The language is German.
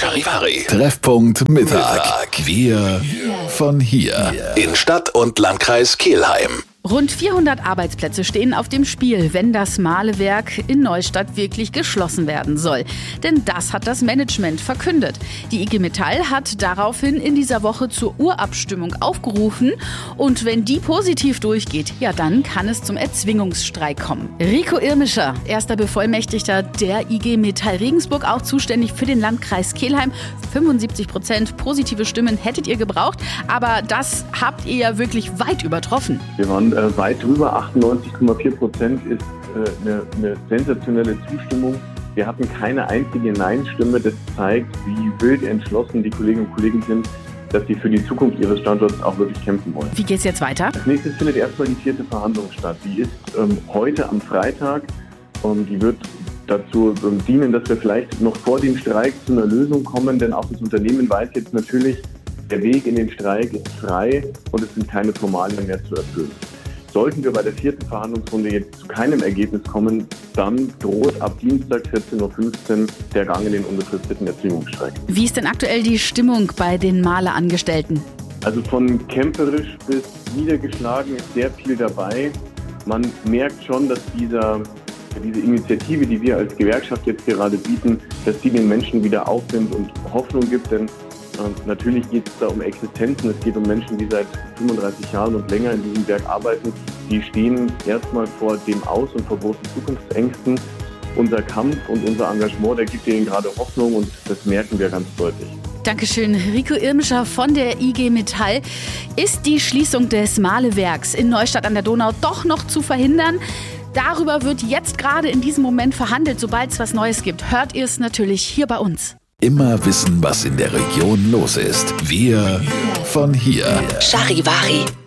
Charivari. Treffpunkt Mittag. Wir von hier. In Stadt und Landkreis Kelheim. Rund 400 Arbeitsplätze stehen auf dem Spiel, wenn das Mahlewerk in Neustadt wirklich geschlossen werden soll. Denn das hat das Management verkündet. Die IG Metall hat daraufhin in dieser Woche zur Urabstimmung aufgerufen. Und wenn die positiv durchgeht, ja, dann kann es zum Erzwingungsstreik kommen. Rico Irmischer, erster Bevollmächtigter der IG Metall Regensburg, auch zuständig für den Landkreis Kelheim. 75% positive Stimmen hättet ihr gebraucht, aber das habt ihr ja wirklich weit übertroffen. Wir waren weit drüber, 98,4% ist eine sensationelle Zustimmung. Wir hatten keine einzige Nein-Stimme. Das zeigt, wie wild entschlossen die Kolleginnen und Kollegen sind, dass sie für die Zukunft ihres Standorts auch wirklich kämpfen wollen. Wie geht's jetzt weiter? Als nächstes findet erstmal die 4. Verhandlung statt. Die ist heute am Freitag und die wird dazu dienen, dass wir vielleicht noch vor dem Streik zu einer Lösung kommen, denn auch das Unternehmen weiß jetzt natürlich, der Weg in den Streik ist frei und es sind keine Formalien mehr zu erfüllen. Sollten wir bei der 4. Verhandlungsrunde jetzt zu keinem Ergebnis kommen, dann droht ab Dienstag 14.15 Uhr der Gang in den unbefristeten Erzwingungsstreik. Wie ist denn aktuell die Stimmung bei den Mahlerangestellten? Also von kämpferisch bis niedergeschlagen ist sehr viel dabei. Man merkt schon, dass diese Initiative, die wir als Gewerkschaft jetzt gerade bieten, dass die den Menschen wieder Aufwind und Hoffnung gibt, denn natürlich geht es da um Existenzen. Es geht um Menschen, die seit 35 Jahren und länger in diesem Werk arbeiten. Die stehen erstmal vor dem Aus und vor großen Zukunftsängsten. Unser Kampf und unser Engagement, der gibt ihnen gerade Hoffnung und das merken wir ganz deutlich. Dankeschön, Rico Irmischer von der IG Metall. Ist die Schließung des Mahlewerks in Neustadt an der Donau doch noch zu verhindern? Darüber wird jetzt gerade in diesem Moment verhandelt. Sobald es was Neues gibt, hört ihr es natürlich hier bei uns. Immer wissen, was in der Region los ist. Wir von hier. Charivari.